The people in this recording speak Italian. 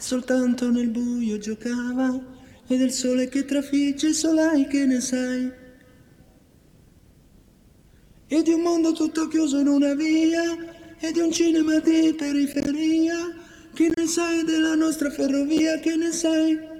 soltanto nel buio giocava, e del sole che trafigge solai che ne sai. E di un mondo tutto chiuso in una via, e di un cinema di periferia, che ne sai della nostra ferrovia, che ne sai?